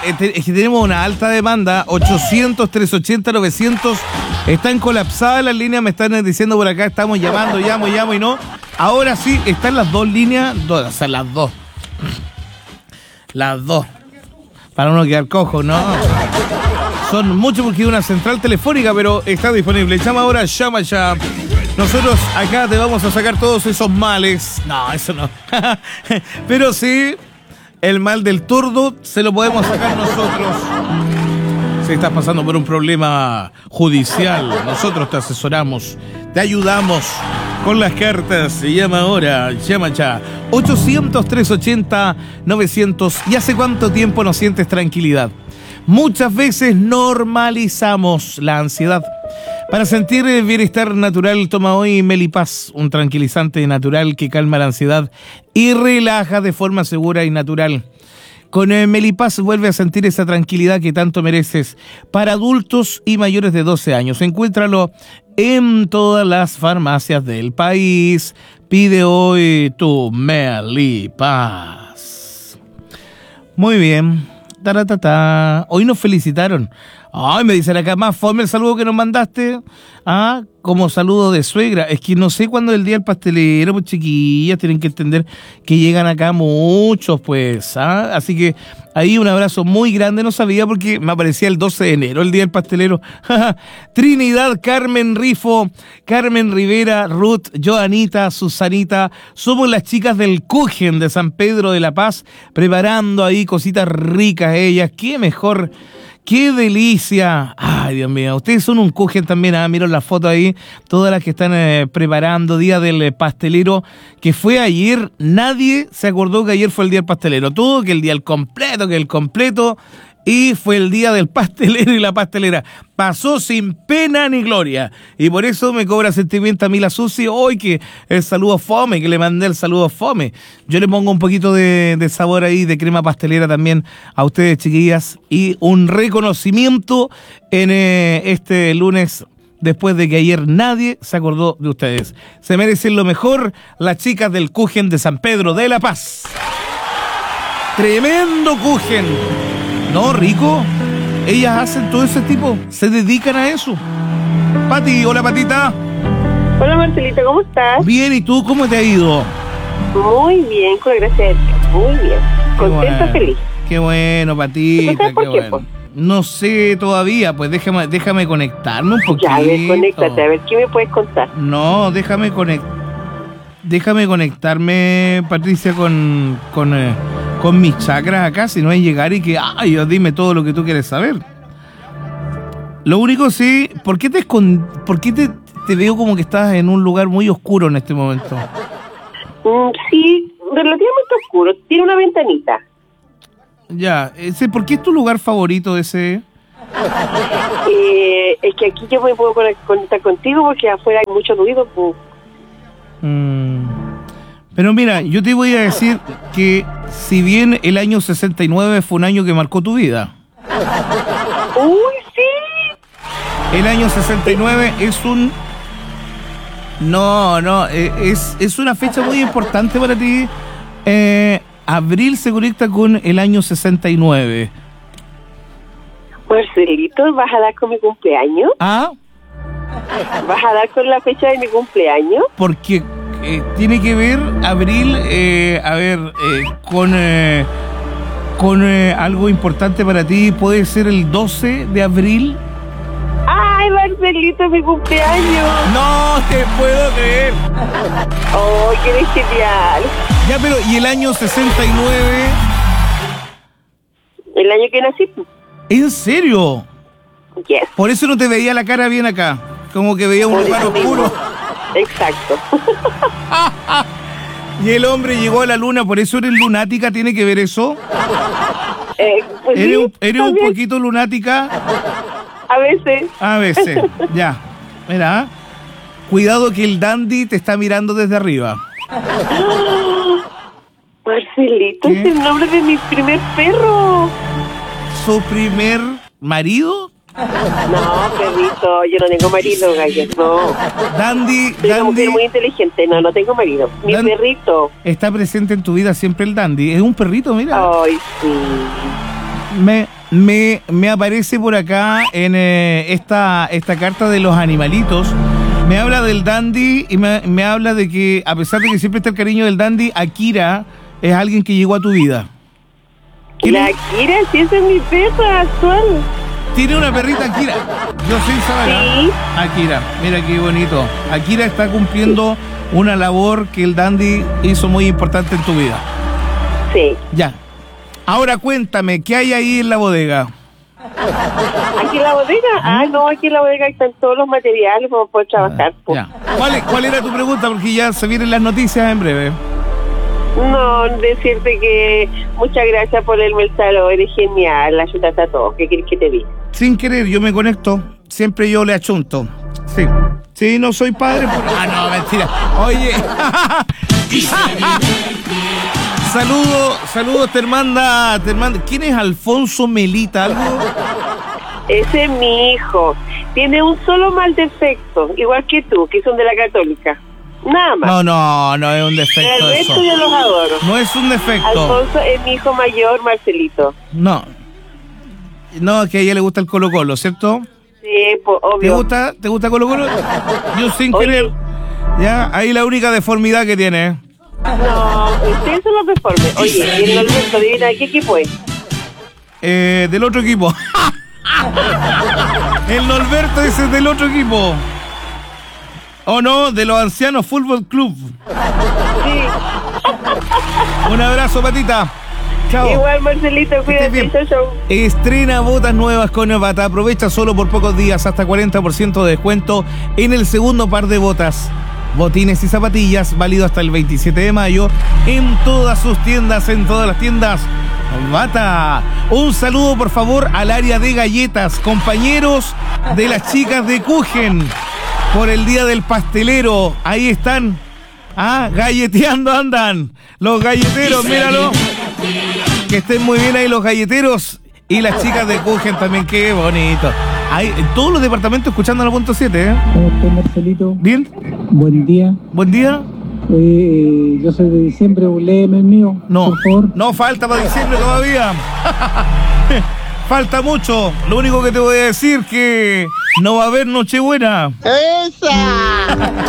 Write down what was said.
es que tenemos una alta demanda, 800-380-900, están colapsadas las líneas, me están diciendo por acá, estamos llamando, llamo y no. Ahora sí, están las dos líneas, o sea, las dos. Las dos. Para uno quedar cojo, ¿no? Son muchos porque hay una central telefónica, pero está disponible. Llama ahora, llama ya. Nosotros acá te vamos a sacar todos esos males. No, eso no. Pero sí, el mal del turdo se lo podemos sacar nosotros. Si estás pasando por un problema judicial, nosotros te asesoramos, te ayudamos con las cartas. Llama ahora, llama ya. 800-380-900. ¿Y hace cuánto tiempo no sientes tranquilidad? Muchas veces normalizamos la ansiedad. Para sentir el bienestar natural, toma hoy Melipaz, un tranquilizante natural que calma la ansiedad y relaja de forma segura y natural. Con el Melipaz vuelve a sentir esa tranquilidad que tanto mereces. Para adultos y mayores de 12 años, encuéntralo en todas las farmacias del país. Pide hoy tu Melipaz. Muy bien. Taratata. Hoy nos felicitaron. Ay, me dicen acá, más fome el saludo que nos mandaste. Ah, como saludo de suegra. Es que no sé cuándo es el día del pastelero, pues chiquillas, tienen que entender que llegan acá muchos, pues. ¿Ah? Así que ahí un abrazo muy grande. No sabía porque me aparecía el 12 de enero, el día del pastelero. Trinidad, Carmen Rifo, Carmen Rivera, Ruth, Joanita, Susanita. Somos las chicas del Kuchen de San Pedro de la Paz, preparando ahí cositas ricas ellas. Qué mejor. ¡Qué delicia! Ay, Dios mío, ustedes son un Kuchen también, miren la foto ahí, todas las que están preparando día del pastelero, que fue ayer. Nadie se acordó que ayer fue el día del pastelero, todo que el día del completo, y fue el día del pastelero y la pastelera. Pasó sin pena ni gloria. Y por eso me cobra sentimiento a mí la Susi hoy, que el saludo fome, que le mandé el saludo fome. Yo le pongo un poquito de sabor ahí, de crema pastelera también a ustedes, chiquillas. Y un reconocimiento en este lunes, después de que ayer nadie se acordó de ustedes. Se merecen lo mejor las chicas del Kuchen de San Pedro de la Paz. Tremendo Kuchen. No, rico. Ellas hacen todo ese tipo, se dedican a eso. Pati, hola Patita. Hola Marcelita, ¿cómo estás? Bien, ¿y tú cómo te ha ido? Muy bien, con la gracia de Dios, muy bien. Contenta, bueno, feliz. Qué bueno, Patita, ¿Tú sabes por qué qué, bueno. No sé todavía, pues déjame conectarme un poquito. Ya, a ver, conéctate, a ver, ¿qué me puedes contar? No, déjame conectarme, Patricia, con mis chakras acá, si no es llegar y que, ay, dime todo lo que tú quieres saber. Lo único sí, ¿por qué te veo como que estás en un lugar muy oscuro en este momento? Sí, relativamente oscuro, tiene una ventanita. Ya, ¿por qué es tu lugar favorito ese? Es que aquí yo me puedo conectar contigo porque afuera hay mucho ruido. Pues. Pero mira, yo te voy a decir que si bien el año 69 fue un año que marcó tu vida. ¡Uy, sí! El año 69 es un... es una fecha muy importante para ti. Abril se conecta con el año 69. Marcelito, ¿vas a dar con mi cumpleaños? ¿Ah? ¿Vas a dar con la fecha de mi cumpleaños? Porque tiene que ver abril, con algo importante para ti. Puede ser el 12 de abril. ¡Ay, Marcelito, mi cumpleaños! ¡No te puedo creer! ¡Oh, que eres genial! Ya, pero ¿y el año 69? ¿El año que nací? ¿En serio? Yes. Por eso no te veía la cara bien acá. Como que veía un lugar oscuro. Exacto. Y el hombre llegó a la luna, por eso eres lunática, ¿tiene que ver eso? Pues ¿Eres un poquito lunática? A veces. A veces, ya. Mira, cuidado que el dandy te está mirando desde arriba. Marcelito, ¿Qué? es el nombre de mi primer perro. ¿Su primer marido? No, perrito, yo no tengo marido, gallo, no. Dandy, Soy una mujer muy inteligente, no tengo marido. Mi perrito. Está presente en tu vida siempre el dandy. Es un perrito, mira. Ay, sí. Me aparece por acá en esta carta de los animalitos. Me habla del dandy y me habla de que, a pesar de que siempre está el cariño del dandy, Akira es alguien que llegó a tu vida. La Akira, sí, esa es mi perra actual. Tiene una perrita Akira. Yo soy Sabana. Sí. Akira, mira qué bonito. Akira está cumpliendo una labor que el dandy hizo muy importante en tu vida. Sí. Ya. Ahora cuéntame, ¿qué hay ahí en la bodega? ¿Aquí en la bodega? Ah, no, aquí en la bodega están todos los materiales para poder trabajar. Po. Ya. ¿Cuál era tu pregunta? Porque ya se vienen las noticias en breve. No, decirte que muchas gracias por el mensaje, eres genial, ayudaste a todos, ¿qué quieres que te diga? Sin querer, yo me conecto, siempre yo le achunto. Sí. Sí, no soy padre. Ah, no, mentira. Oye. Saludos, te manda. ¿Quién es Alfonso Melita? ¿Algo? Ese es mi hijo. Tiene un solo mal defecto, igual que tú, que son de la Católica. Nada más. No es un defecto El resto eso. yo los adoro. No es un defecto. Alfonso es mi hijo mayor, Marcelito. No, es que a ella le gusta el Colo-Colo, ¿cierto? Sí, pues, obvio. ¿Te gusta Colo-Colo? Yo sin Oye. querer. Ya, ahí la única deformidad que tiene. No, ustedes son los deformes. Oye, y el Norberto, adivina, ¿qué equipo es? Del otro equipo. El Norberto ese es del otro equipo. ¿O no? De los Ancianos Fútbol Club. Sí. Un abrazo, patita. Chao. Igual, Marcelito, cuídate. bien. Chau. Estrena botas nuevas con Novata. Aprovecha solo por pocos días hasta 40% de descuento en el segundo par de botas. Botines y zapatillas, válido hasta el 27 de mayo en todas sus tiendas, en todas las tiendas. Bata. Un saludo, por favor, al área de galletas, compañeros de las chicas de Kuchen, por el día del pastelero. Ahí están, galleteando andan los galleteros, míralo. Que estén muy bien ahí los galleteros y las chicas de Kuchen también, qué bonito. Hay en todos los departamentos escuchando la punto 7, ¿eh? ¿Cómo estás, Marcelito? ¿Bien? Buen día. ¿Buen día? Yo soy de diciembre, léeme el mío, No, por favor. no falta para diciembre todavía. Falta mucho. Lo único que te voy a decir que no va a haber Nochebuena. ¡Esa!